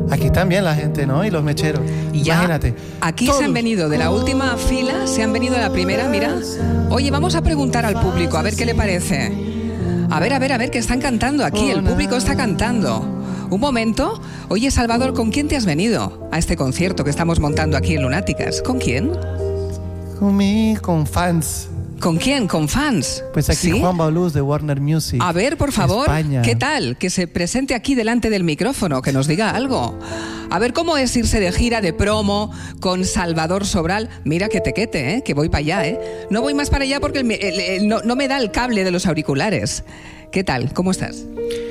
Aquí también la gente, ¿no? Y los mecheros. Ya, imagínate. Aquí todos. se han venido de la última fila, se han venido a la primera, mira. Oye, vamos a preguntar al público, a ver qué le parece. A ver, que están cantando aquí, el público está cantando. Un momento. Oye, Salvador, ¿con quién te has venido a este concierto que estamos montando aquí en Lunáticas? ¿Con quién? Con fans. ¿Con quién? ¿Con fans? Pues aquí ¿Sí? Juan Bauluz de Warner Music. A ver, por favor, España. ¿qué tal? Que se presente aquí delante del micrófono, que nos diga algo. A ver, ¿cómo es irse de gira, de promo, con Salvador Sobral? Mira que tequete, ¿eh? Que voy para allá, ¿eh? No voy más para allá porque no me da el cable de los auriculares. ¿Qué tal? ¿Cómo estás?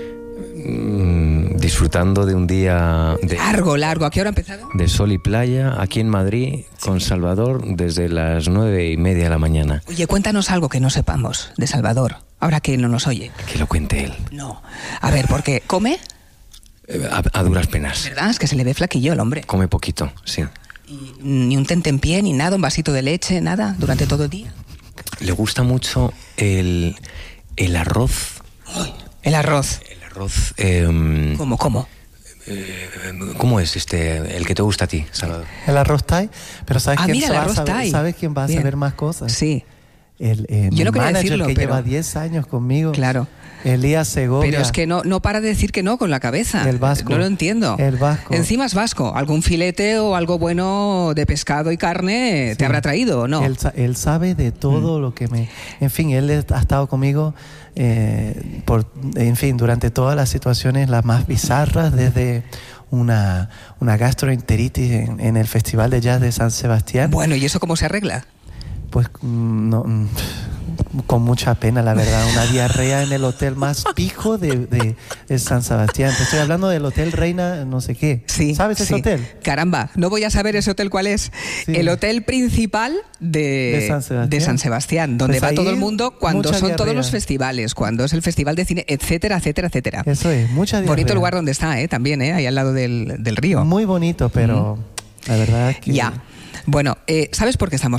Disfrutando de un día Largo. ¿A qué hora ha empezado? de sol y playa aquí en Madrid con Salvador desde las 9:30 de la mañana. Oye, cuéntanos algo que no sepamos de Salvador, ahora que no nos oye. Que lo cuente él. No. A ver, ¿por qué? ¿Come? A duras penas. ¿Verdad? Es que se le ve flaquillo el hombre. Come poquito, sí. Y ni un tentempié, ni nada, un vasito de leche, nada, durante todo el día. Le gusta mucho el arroz. El arroz. El arroz. ¿Cómo? ¿Cómo es el que te gusta a ti, Salvador? El arroz Thai. Pero ¿sabes quién mira, el va a arroz saber? Thai. ¿Sabes quién va a Bien. saber más cosas? Sí, Mi Yo no quería manager decirlo, que pero- lleva 10 años conmigo. claro. Elías Segovia. Pero es que no para de decir que no con la cabeza. El vasco. No lo entiendo. El vasco. Encima es vasco. Algún filete o algo bueno de pescado y carne te habrá traído, ¿o no? Él sabe de todo lo que me... En fin, él ha estado conmigo, durante todas las situaciones las más bizarras, desde una gastroenteritis en el Festival de Jazz de San Sebastián. Bueno, ¿y eso cómo se arregla? Pues con mucha pena, la verdad. Una diarrea en el hotel más pijo de San Sebastián. Te estoy hablando del Hotel Reina no sé qué. Sí. ¿Sabes ese hotel? Caramba, no voy a saber ese hotel cuál es. Sí. El hotel principal de San Sebastián, donde Pues va todo ahí el mundo cuando mucha son todos diarrea. los festivales, cuando es el festival de cine, etcétera, etcétera, etcétera. Eso es, mucha diarrea. Bonito lugar donde está, también, ahí al lado del río. Muy bonito, pero la verdad es que... Ya. Bueno, ¿sabes por qué estamos